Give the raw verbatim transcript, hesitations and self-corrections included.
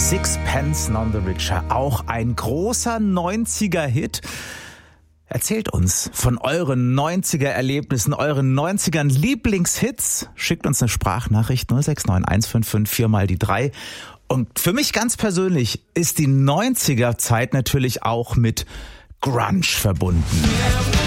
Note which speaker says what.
Speaker 1: Sixpence None the Richer, auch ein großer neunziger-Hit. Erzählt uns von euren neunziger-Erlebnissen, euren neunzigern-Lieblingshits. Schickt uns eine Sprachnachricht null sechs neun eins fünf fünf vier mal die drei. Und für mich ganz persönlich ist die neunziger-Zeit natürlich auch mit Grunge verbunden.